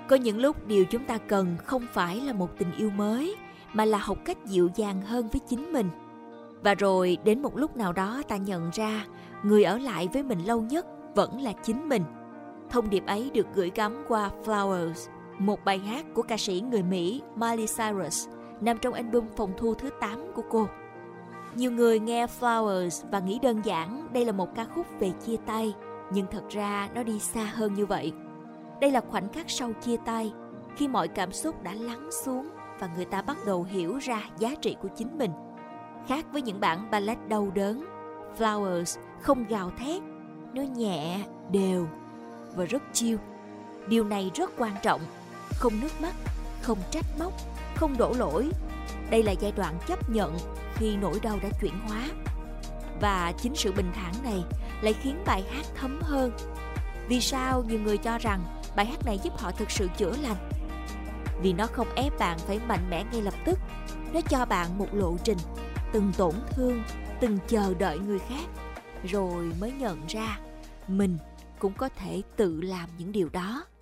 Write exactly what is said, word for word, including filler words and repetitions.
Có những lúc điều chúng ta cần không phải là một tình yêu mới, mà là học cách dịu dàng hơn với chính mình. Và rồi đến một lúc nào đó ta nhận ra người ở lại với mình lâu nhất vẫn là chính mình. Thông điệp ấy được gửi gắm qua Flowers, một bài hát của ca sĩ người Mỹ Miley Cyrus, nằm trong album phòng thu thứ tám của cô. Nhiều người nghe Flowers và nghĩ đơn giản đây là một ca khúc về chia tay, nhưng thật ra nó đi xa hơn như vậy. Đây là khoảnh khắc sau chia tay, khi mọi cảm xúc đã lắng xuống và người ta bắt đầu hiểu ra giá trị của chính mình. Khác với những bản ballad đau đớn, Flowers không gào thét, nó nhẹ, đều và rất chill. Điều này rất quan trọng, không nước mắt, không trách móc, không đổ lỗi. Đây là giai đoạn chấp nhận khi nỗi đau đã chuyển hóa. Và chính sự bình thản này lại khiến bài hát thấm hơn. Vì sao nhiều người cho rằng bài hát này giúp họ thực sự chữa lành? Vì nó không ép bạn phải mạnh mẽ ngay lập tức. Nó cho bạn một lộ trình, từng tổn thương, từng chờ đợi người khác, rồi mới nhận ra mình cũng có thể tự làm những điều đó.